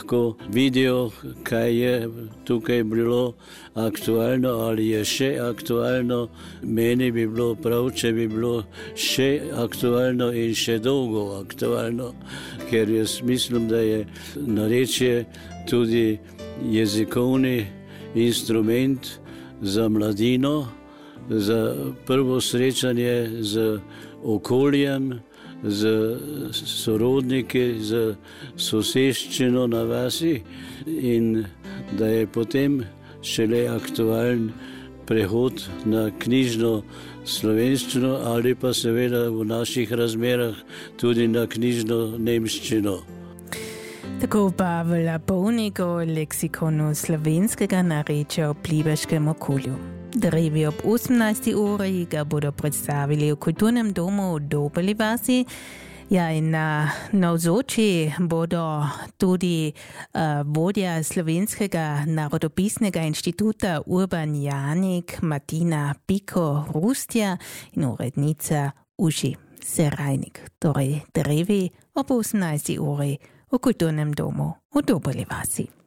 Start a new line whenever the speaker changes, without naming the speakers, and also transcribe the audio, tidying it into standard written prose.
lahko vidijo, kaj je tukaj bilo aktualno ali je še aktualno. Meni bi bilo prav, če bi bilo še aktualno in še dolgo aktualno, ker jaz mislim, da je narečje tudi jezikovni instrument za mladino, za prvo srečanje z okoljem, z sorodniki, z soseščino na vasi in da je potem šele aktualen prehod na knjižno slovenščino ali pa seveda v naših razmerah tudi na knjižno nemščino.
Tako pa v Lapovniku leksikonu slovenskega narečja o plibaškem okolju. Drevi ob 18. uri ga bodo predstavili v kulturnem domu v Dobeli vasi. Ja, in navzoči bodo tudi vodja Slovenskega narodopisnega inštituta Urban Janik, Martina Piko-Rustja in urednica Uši Serajnik. Torej drevi ob 18. uri v kulturnem domu v Dobeli vasi.